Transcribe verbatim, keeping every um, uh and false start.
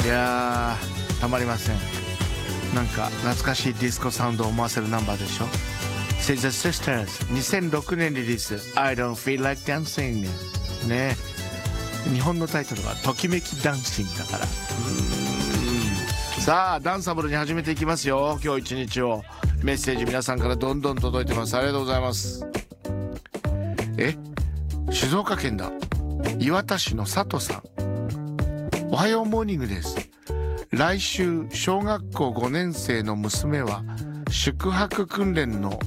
いやーたまりません。なんか懐かしいディスコサウンドを思わせるナンバーでしょ。 Scissor Sisters にせんろくねんリリース I don't feel like dancing ね。日本のタイトルはときめきダンシングだから。うーん、さあダンサブルに始めていきますよ。今日一日をメッセージ皆さんからどんどん届いてます。ありがとうございます。え静岡県だ。磐田市の佐藤さん、おはようモーニングです。来週小学校ごねん生の娘は宿泊訓練の